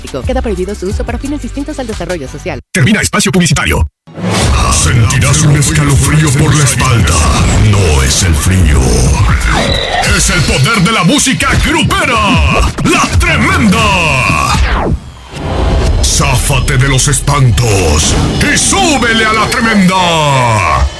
Queda prohibido su uso para fines distintos al desarrollo social. Termina espacio publicitario. Sentirás un escalofrío por la espalda. No es el frío. Es el poder de la música grupera. ¡La Tremenda! Záfate de los espantos y súbele a La Tremenda.